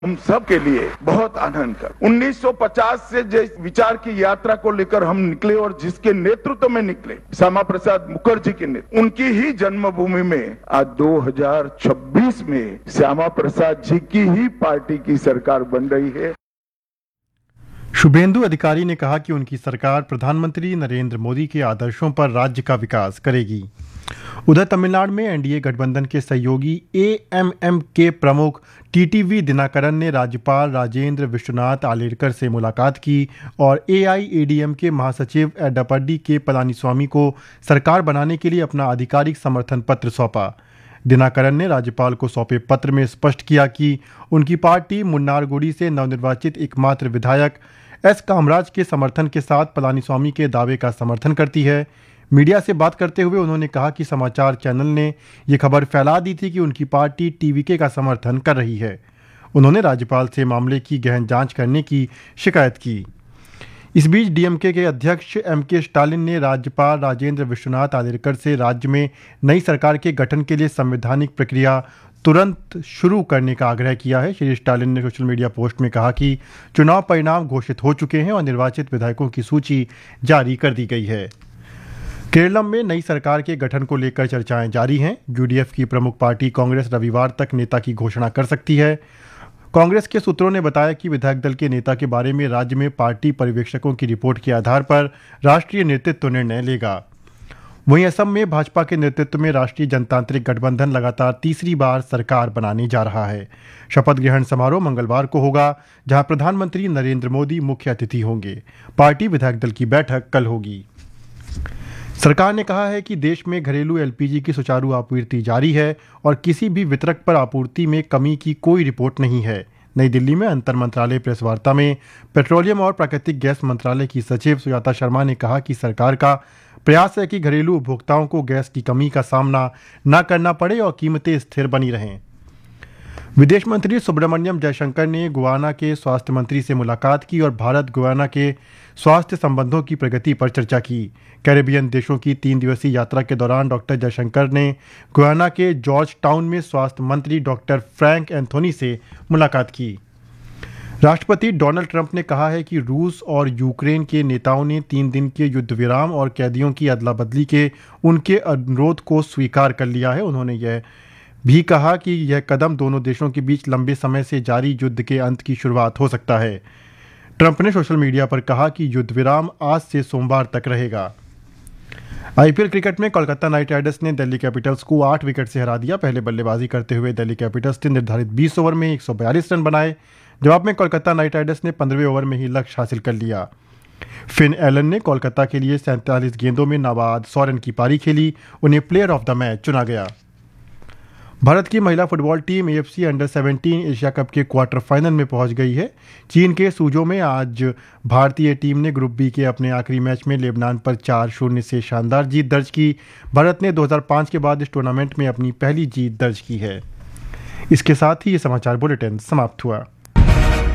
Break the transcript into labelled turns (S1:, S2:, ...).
S1: हम सब के लिए बहुत आनंद का 1950 से जिस विचार की यात्रा को लेकर हम निकले और जिसके नेतृत्व में निकले, श्यामा प्रसाद मुखर्जी के नेतृत्व, उनकी ही जन्मभूमि में आज 2026 में श्यामा प्रसाद जी की ही पार्टी की सरकार बन रही है।
S2: शुभेंदु अधिकारी ने कहा कि उनकी सरकार प्रधानमंत्री नरेंद्र मोदी के आदर्शों पर राज्य का विकास करेगी। उधर तमिलनाडु में एनडीए गठबंधन के सहयोगी एएमएम के प्रमुख टीटीवी दिनाकरन ने राज्यपाल राजेंद्र विश्वनाथ आलेरकर से मुलाकात की और एआईएडीएम के महासचिव एडप्पाडी के पलानीस्वामी को सरकार बनाने के लिए अपना आधिकारिक समर्थन पत्र सौंपा। दिनाकरन ने राज्यपाल को सौंपे पत्र में स्पष्ट किया कि उनकी पार्टी मुन्नारगुडी से नवनिर्वाचित एकमात्र विधायक एस कामराज के समर्थन के साथ पलानीस्वामी के दावे का समर्थन करती है। मीडिया से बात करते हुए उन्होंने कहा कि समाचार चैनल ने ये खबर फैला दी थी कि उनकी पार्टी टीवीके का समर्थन कर रही है। उन्होंने राज्यपाल से मामले की गहन जांच करने की शिकायत की। इस बीच डीएमके के अध्यक्ष एमके स्टालिन ने राज्यपाल राजेंद्र विश्वनाथ आलेरकर से राज्य में नई सरकार के गठन के लिए संवैधानिक प्रक्रिया तुरंत शुरू करने का आग्रह किया है। श्री स्टालिन ने सोशल मीडिया पोस्ट में कहा कि चुनाव परिणाम घोषित हो चुके हैं और निर्वाचित विधायकों की सूची जारी कर दी गई है। केरलम में नई सरकार के गठन को लेकर चर्चाएं जारी हैं। यूडीएफ की प्रमुख पार्टी कांग्रेस रविवार तक नेता की घोषणा कर सकती है। कांग्रेस के सूत्रों ने बताया कि विधायक दल के नेता के बारे में राज्य में पार्टी पर्यवेक्षकों की रिपोर्ट के आधार पर राष्ट्रीय नेतृत्व निर्णय लेगा। वहीं असम में भाजपा के नेतृत्व में राष्ट्रीय जनतांत्रिक गठबंधन लगातार तीसरी बार सरकार बनाने जा रहा है। शपथ ग्रहण समारोह मंगलवार को होगा, जहां प्रधानमंत्री नरेंद्र मोदी मुख्य अतिथि होंगे। पार्टी विधायक दल की बैठक कल होगी। सरकार ने कहा है कि देश में घरेलू एलपीजी की सुचारू आपूर्ति जारी है और किसी भी वितरक पर आपूर्ति में कमी की कोई रिपोर्ट नहीं है। नई दिल्ली में अंतर मंत्रालय प्रेस वार्ता में पेट्रोलियम और प्राकृतिक गैस मंत्रालय की सचिव सुजाता शर्मा ने कहा कि सरकार का प्रयास है कि घरेलू उपभोक्ताओं को गैस की कमी का सामना न करना पड़े और कीमतें स्थिर बनी रहें। विदेश मंत्री सुब्रमण्यम जयशंकर ने गुयाना के स्वास्थ्य मंत्री से मुलाकात की और भारत गुयाना के स्वास्थ्य संबंधों की प्रगति पर चर्चा की। कैरेबियन देशों की 3 दिवसीय यात्रा के दौरान डॉक्टर जयशंकर ने गुयाना के जॉर्ज टाउन में स्वास्थ्य मंत्री डॉक्टर फ्रैंक एंथोनी से मुलाकात की। राष्ट्रपति डोनाल्ड ट्रंप ने कहा है कि रूस और यूक्रेन के नेताओं ने 3 दिन के युद्ध विराम और कैदियों की अदला बदली के उनके अनुरोध को स्वीकार कर लिया है। उन्होंने यह भी कहा कि यह कदम दोनों देशों के बीच लंबे समय से जारी युद्ध के अंत की शुरुआत हो सकता है। ट्रंप ने सोशल मीडिया पर कहा कि युद्ध विराम आज से सोमवार तक रहेगा। आईपीएल क्रिकेट में कोलकाता नाइट राइडर्स ने दिल्ली कैपिटल्स को 8 विकेट से हरा दिया। पहले बल्लेबाजी करते हुए दिल्ली कैपिटल्स ने निर्धारित 20 ओवर में 142 रन बनाए। जवाब में कोलकाता नाइट राइडर्स ने 15वें ओवर में ही लक्ष्य हासिल कर लिया। फिन एलन ने कोलकाता के लिए 47 गेंदों में नाबाद 100 रन की पारी खेली। उन्हें प्लेयर ऑफ द मैच चुना गया। भारत की महिला football team AFC under 17 Asia cup के क्वार्टर फाइनल में पहुंच गई है। चीन के सूजो में आज भारतीय टीम ने ग्रुप बी के अपने आखिरी मैच में लेबनान पर 4-0 से शानदार जीत दर्ज की। भारत ने 2005 के बाद इस टूर्नामेंट में अपनी पहली जीत दर्ज की है। इसके साथ ही ये समाचार बुलेटिन समाप्त हुआ।